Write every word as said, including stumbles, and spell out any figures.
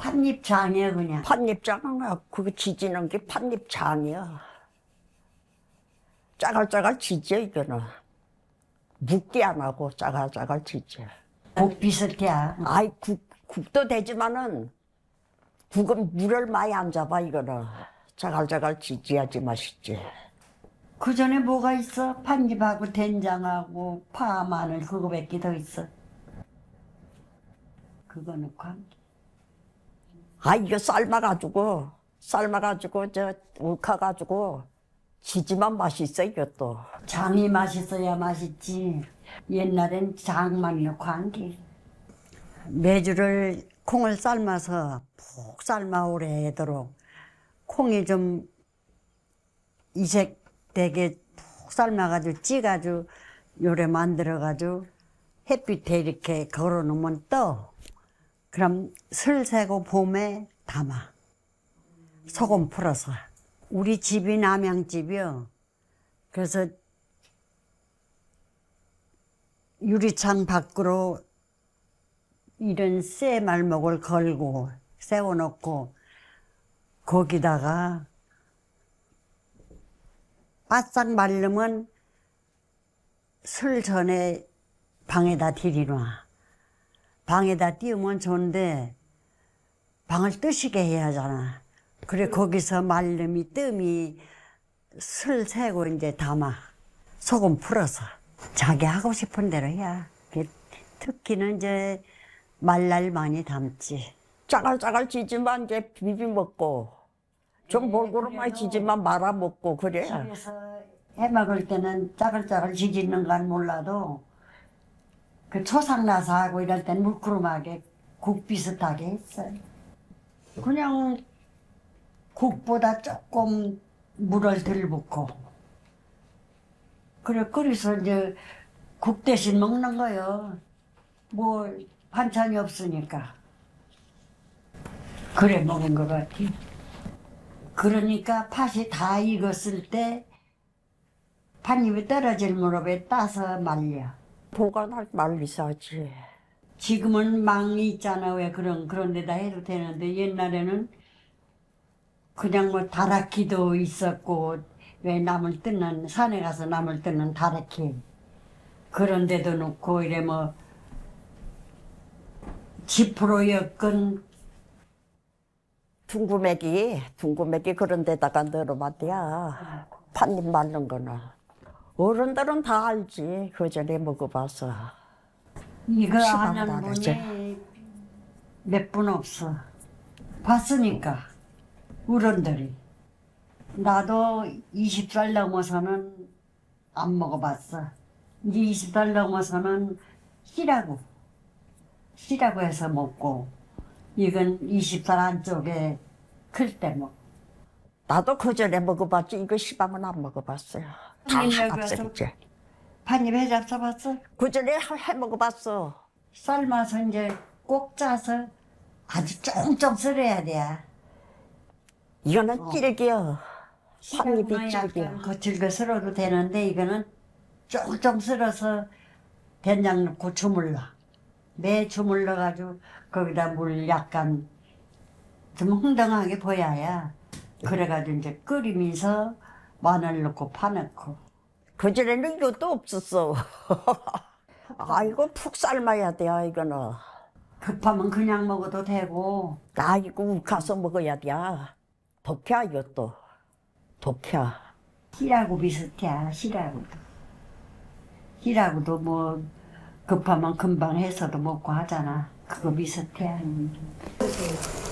팥잎장이야 그냥. 팥잎장은 그거 지지는 게 팥잎장이야. 짜갈짜갈 지져 이거는. 묵게 안 하고 짜갈짜갈 지져. 국 비슷해. 아이 국, 국도 되지만은 국은 물을 많이 안 잡아 이거는. 짜갈짜갈 지져야지 맛있지. 그 전에 뭐가 있어? 팥잎하고 된장하고 파, 마늘 그거밖에 더 있어. 그거 넣고 한 개. 아 이거 삶아가지고 삶아가지고 저 울카가지고 지지만 맛있어 이것도. 장이 맛있어야 맛있지. 옛날엔 장만 넣고 한 개. 메주를 콩을 삶아서 푹 삶아 오래도록 콩이 좀 이색되게 푹 삶아가지고 찌가지고 요래 만들어가지고 햇빛에 이렇게 걸어놓으면 떠. 그럼 슬 새고 봄에 담아. 소금 풀어서. 우리 집이 남양집이요. 그래서 유리창 밖으로 이런 쇠 말목을 걸고 세워놓고 거기다가 바싹 마르면 술 전에 방에다 들이놔. 방에다 띄우면 좋은데 방을 뜨시게 해야 하잖아. 그래 거기서 말름이 뜸이 술 새고 이제 담아. 소금 풀어서 자기 하고 싶은 대로 해야. 특히는 이제 말날 많이 담지. 짜갈짜갈 지지만 이제 비비 먹고 좀 골고루 많이 지지만 말아 먹고 그래. 집에서 해 먹을 때는 짜글짜글 지지는 건 몰라도 그 초상 나서 하고 이럴 땐 물구름하게 국 비슷하게 했어요. 그냥 국보다 조금 물을 덜 붓고 그래 끓여서 이제 국 대신 먹는 거요. 뭐 반찬이 없으니까. 그래 먹은 것 같아. 그러니까 팥이 다 익었을 때 팥잎이 떨어질 무렵에 따서 말려. 보관할 말리사지. 지금은 망이 있잖아. 왜 그런 그런 데다 해도 되는데 옛날에는 그냥 뭐 다락기도 있었고 왜 나물 뜯는 산에 가서 나물 뜯는 다락기 그런 데도 놓고 이래 뭐 지프로 엮은 둥구매기 둥구매기 그런 데다가 넣어놓으면 팥잎 말른 거는. 어른들은 다 알지. 그 전에 먹어봐서. 이거 시방도 하는 안 하지. 분이 몇 분 없어. 봤으니까 어른들이. 나도 이십 살 넘어서는 안 먹어봤어. 이제 이십 살 넘어서는 씨라고 씨라고 해서 먹고 이건 이십 살 안쪽에 클 때 먹고. 나도 그 전에 먹어봤지. 이거 시방은 안 먹어봤어요. 다 합성이지. 팥잎 해 잡숴봤어? 그 전에 해 먹어봤어. 삶아서 이제 꼭 짜서 아주 쫑쫑 썰어야 돼. 이거는 어. 질겨. 팥잎이 약간 질겨. 거칠게 썰어도 되는데 이거는 쫑쫑 썰어서 된장 넣고 주물러. 매 주물러가지고 거기다 물 약간 좀 흥덩하게 보여야. 그래가지고 이제 끓이면서 마늘 넣고 파 넣고. 그전에는 이것도 없었어. 아이고 푹 삶아야 돼 이거는. 급하면 그냥 먹어도 되고. 아이고 가서 먹어야 돼. 독해 이것도. 독해. 씨라고 비슷해. 씨라고도. 씨라고도 뭐 급하면 금방 해서도 먹고 하잖아. 그거 비슷해.